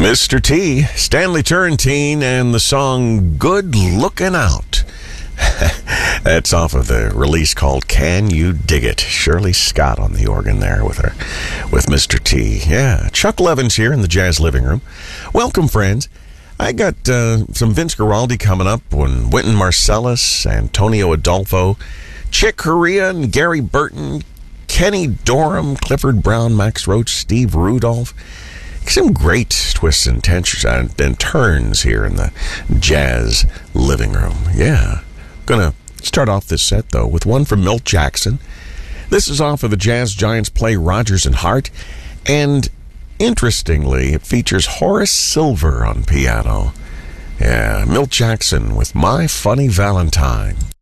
Mr. T, Stanley Turrentine, and the song Good Lookin' Out. That's off of the release called Can You Dig It? Shirley Scott on the organ there with Mr. T. Yeah, Chuck Levins here in the Jazz Living Room. Welcome, friends. I got some Vince Guaraldi coming up when Wynton Marsalis, Antonio Adolfo, Chick Corea, and Gary Burton, Kenny Dorham, Clifford Brown, Max Roach, Steve Rudolph. Some great twists and turns here in the Jazz Living Room. Yeah. Gonna start off this set, though, with one from Milt Jackson. This is off of the Jazz Giants play Rodgers and Hart, and interestingly, it features Horace Silver on piano. Yeah, Milt Jackson with My Funny Valentine.